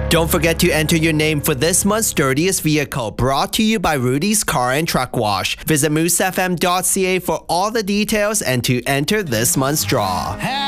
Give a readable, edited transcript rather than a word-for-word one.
Don't forget to enter your name for this month's Dirtiest Vehicle, brought to you by Rudy's Car and Truck Wash. Visit moosefm.ca for all the details and to enter this month's draw.